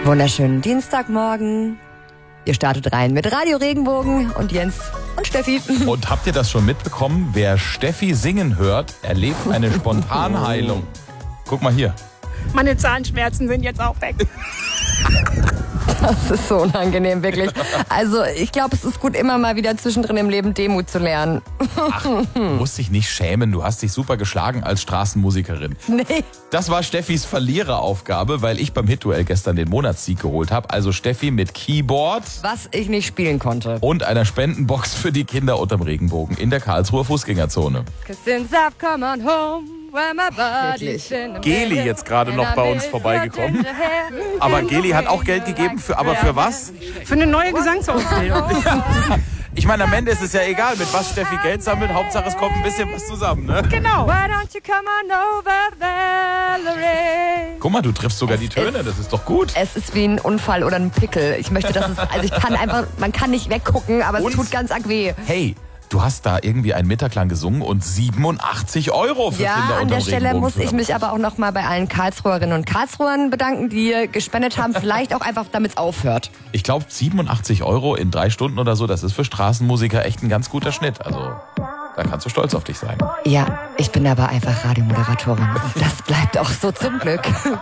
Wunderschönen Dienstagmorgen. Ihr startet rein mit Radio Regenbogen und Jens und Steffi. Und habt ihr das schon mitbekommen? Wer Steffi singen hört, erlebt eine Spontanheilung. Guck mal hier. Meine Zahnschmerzen sind jetzt auch weg. Das ist so unangenehm, wirklich. Also ich glaube, es ist gut, immer mal wieder zwischendrin im Leben Demut zu lernen. Ach, du musst dich nicht schämen. Du hast dich super geschlagen als Straßenmusikerin. Nee. Das war Steffis Verliereraufgabe, weil ich beim Hit-Duell gestern den Monatssieg geholt habe. Also Steffi mit Keyboard. Was ich nicht spielen konnte. Und einer Spendenbox für die Kinder unterm Regenbogen in der Karlsruher Fußgängerzone. Geli jetzt gerade noch bei uns vorbeigekommen. Aber Geli hat auch Geld gegeben, aber für was? Für eine neue Gesangsausbildung. Ich meine, am Ende ist es ja egal, mit was Steffi Geld sammelt. Hauptsache, es kommt ein bisschen was zusammen, ne? Genau. Guck mal, du triffst sogar die Töne, das ist doch gut. Es ist wie ein Unfall oder ein Pickel. Ich möchte, dass es, also ich kann einfach, man kann nicht weggucken, aber es tut ganz arg weh. Hey, du hast da irgendwie einen Mittag lang gesungen und 87 € für Ja, Kinder an der unterm Stelle Regenbogen muss ich für. mich aber auch noch mal bei allen Karlsruherinnen und Karlsruhern bedanken, die gespendet haben. Vielleicht auch einfach, damit es aufhört. Ich glaube, 87 € in 3 Stunden oder so, das ist für Straßenmusiker echt ein ganz guter Schnitt. Also, da kannst du stolz auf dich sein. Ja, ich bin aber einfach Radiomoderatorin. Das bleibt auch so zum Glück.